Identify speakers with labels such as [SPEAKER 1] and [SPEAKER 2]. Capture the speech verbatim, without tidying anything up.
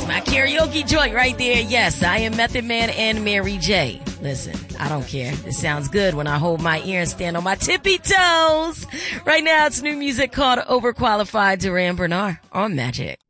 [SPEAKER 1] my karaoke joint right there. Yes, I am Method Man and Mary J. Listen, I don't care. It sounds good when I hold my ear and stand on my tippy toes. Right now, it's new music called Overqualified, Duran Bernard on Magic.